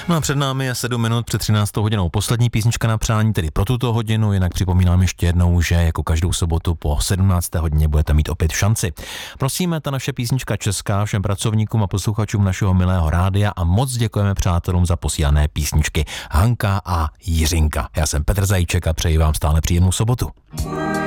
No a před námi je 7 minut před 13. hodinou poslední písnička na přání, tedy pro tuto hodinu, jinak připomínám ještě jednou, že jako každou sobotu po 17. hodině budete mít opět šanci. Prosíme, ta naše písnička česká všem pracovníkům a posluchačům našeho milého rádia a moc děkujeme přátelům za posílané písničky Hanka a Jiřinka. Já jsem Petr Zajíček a přeji vám stále příjemnou sobotu.